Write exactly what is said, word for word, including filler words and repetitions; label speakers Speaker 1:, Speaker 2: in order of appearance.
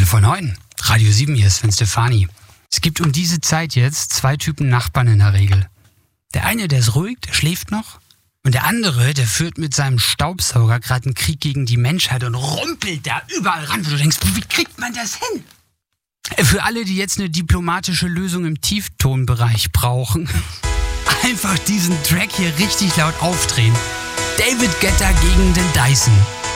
Speaker 1: Viertel vor neun. Radio sieben, hier ist Sven Stefani. Es gibt um diese Zeit jetzt zwei Typen Nachbarn in der Regel. Der eine, der ist ruhig, der schläft noch. Und der andere, der führt mit seinem Staubsauger gerade einen Krieg gegen die Menschheit und rumpelt da überall ran, wo du denkst, wie kriegt man das hin? Für alle, die jetzt eine diplomatische Lösung im Tieftonbereich brauchen, einfach diesen Track hier richtig laut aufdrehen. David Guetta gegen den Dyson.